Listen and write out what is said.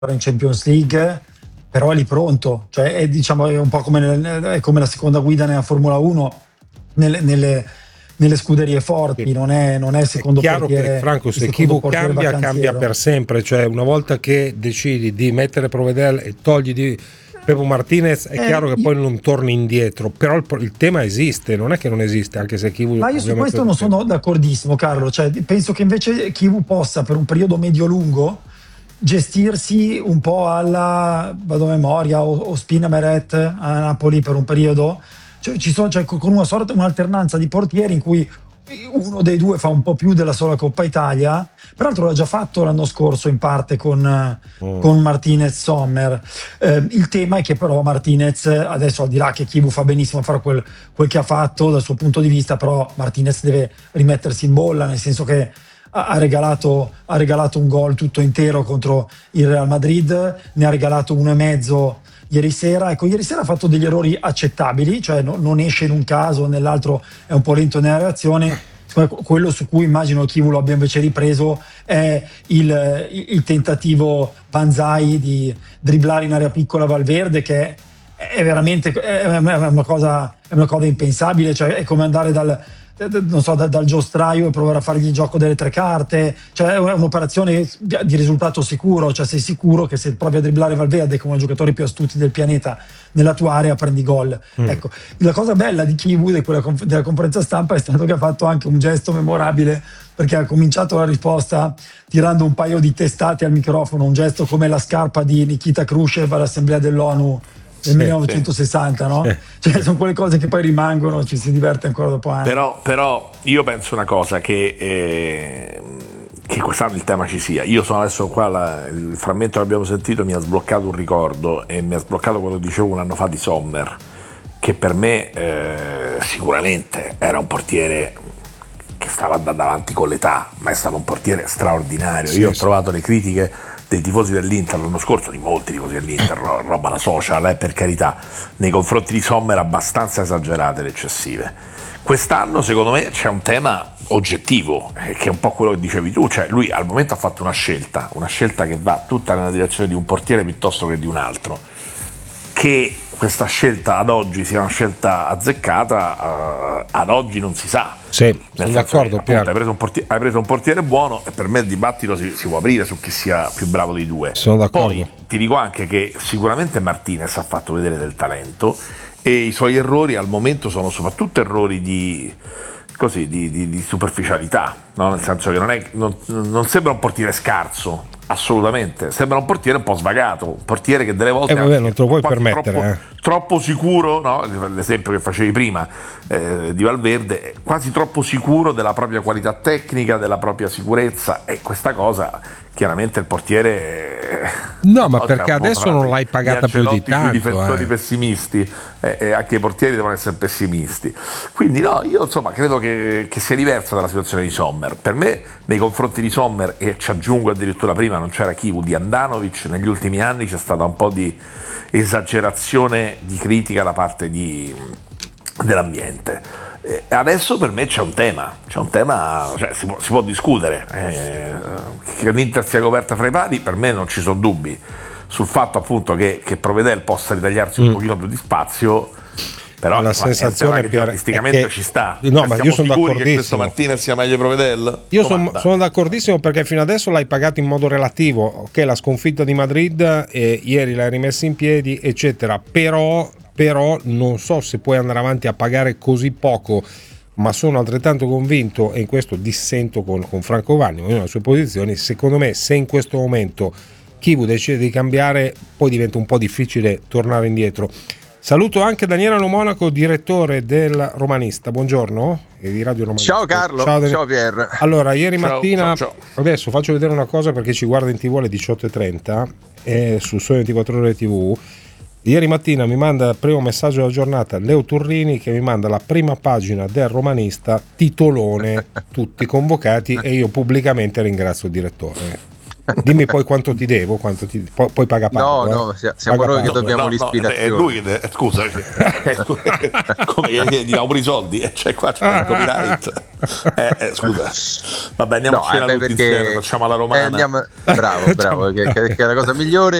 in Champions League, però è lì pronto, cioè è, diciamo, è un po' è come la seconda guida nella Formula 1 nelle scuderie forti, sì. non è secondo è chiaro portiere. Che Franco, se Chivu cambia per sempre, cioè una volta che decidi di mettere Provedel e togli di Pepo Martinez, è chiaro che poi non torni indietro, però il tema esiste, non è che non esiste, anche se Chivu... Ma io su questo non sono d'accordissimo, Carlo, cioè penso che invece Chivu possa per un periodo medio-lungo gestirsi un po' alla, vado a memoria, o Spina Meret a Napoli per un periodo, cioè con un'alternanza di portieri in cui uno dei due fa un po' più della sola Coppa Italia, peraltro l'ha già fatto l'anno scorso in parte con Martinez Sommer. Il tema è che però Martinez adesso, al di là che Chivu fa benissimo a fare quel che ha fatto dal suo punto di vista, però Martinez deve rimettersi in bolla, nel senso che ha regalato un gol tutto intero contro il Real Madrid, ne ha regalato 1,5 ieri sera. Ecco, ieri sera ha fatto degli errori accettabili, cioè non esce in un caso, nell'altro è un po' lento nella reazione. Quello su cui immagino Chivu lo abbia invece ripreso è il tentativo Banzai di dribblare in area piccola Valverde, che è veramente una cosa impensabile, cioè è come andare dal giostraio e provare a fargli il gioco delle 3 carte, cioè è un'operazione di risultato sicuro, cioè sei sicuro che se provi a dribblare Valverde, come uno dei giocatori più astuti del pianeta, nella tua area prendi gol. Ecco, la cosa bella di Chivu della conferenza stampa è stato che ha fatto anche un gesto memorabile, perché ha cominciato la risposta tirando un paio di testate al microfono, un gesto come la scarpa di Nikita Khrushchev all'assemblea dell'ONU nel 1960, no? Cioè sono quelle cose che poi rimangono, ci si diverte ancora dopo anni. Però io penso una cosa, che quest'anno il tema ci sia. Io sono adesso qua, il frammento che abbiamo sentito mi ha sbloccato un ricordo, e mi ha sbloccato quello che dicevo un anno fa di Sommer, che per me sicuramente era un portiere che stava andando avanti con l'età, ma è stato un portiere straordinario. Io ho trovato le critiche dei tifosi dell'Inter l'anno scorso, di molti tifosi dell'Inter, roba da social, per carità, nei confronti di Sommer abbastanza esagerate ed eccessive. Quest'anno secondo me c'è un tema oggettivo, che è un po' quello che dicevi tu, cioè lui al momento ha fatto una scelta che va tutta nella direzione di un portiere piuttosto che di un altro. Che questa scelta ad oggi sia una scelta azzeccata, ad oggi non si sa. Sì, sono d'accordo. Che, appunto, hai preso un portiere buono, e per me il dibattito si può aprire su chi sia più bravo dei due. Sono d'accordo. Poi ti dico anche che sicuramente Martinez ha fatto vedere del talento, e i suoi errori al momento sono soprattutto errori di superficialità, no? Nel senso che non sembra un portiere scarso, assolutamente, sembra un portiere un po' svagato, un portiere che delle volte non te lo puoi permettere, troppo sicuro, no? L'esempio che facevi prima di Valverde, quasi troppo sicuro della propria qualità tecnica, della propria sicurezza, e questa cosa chiaramente il portiere ma perché adesso non l'hai pagata più di tanto, i difensori pessimisti, anche i portieri devono essere pessimisti, quindi no, io insomma credo che sia diversa dalla situazione di Sommer. Per me, nei confronti di Sommer, e ci aggiungo addirittura, prima non c'era Chivu, di Andanovic, negli ultimi anni c'è stata un po' di esagerazione di critica da parte dell'ambiente. Adesso per me c'è un tema, cioè si può discutere, che l'Inter sia coperta fra i pali, per me non ci sono dubbi sul fatto appunto che Provedel possa ritagliarsi un pochino più di spazio, però la sensazione che artisticamente ci sta. No, ma io sono d'accordissimo che questo Martinez sia meglio Provedel? Io sono d'accordissimo, perché fino adesso l'hai pagato in modo relativo, che la sconfitta di Madrid, ieri l'hai rimessa in piedi, eccetera, però non so se puoi andare avanti a pagare così poco, ma sono altrettanto convinto, e in questo dissento con Franco Vanni, ognuno ha le sue posizioni. Secondo me, se in questo momento Chivu decide di cambiare, poi diventa un po' difficile tornare indietro. Saluto anche Daniele Monaco, direttore del Romanista. Buongiorno, e di Radio Romanista. Ciao Carlo, ciao Pier. Allora, ieri mattina, adesso faccio vedere una cosa perché ci guarda in TV alle 18:30 su Sole 24 Ore TV. Ieri mattina mi manda il primo messaggio della giornata Leo Turrini, che mi manda la prima pagina del Romanista, titolone, tutti convocati, e io pubblicamente ringrazio il direttore. Dimmi poi quanto ti devo, poi paga Paolo. No, siamo Paga noi che Paolo. dobbiamo l'ispirazione. È lui che scusa, come gli diamo pure i soldi, cioè qua c'è il copyright. Scusa, vabbè, andiamo a cena tutti insieme, facciamo alla romana. Bravo, che è la cosa migliore.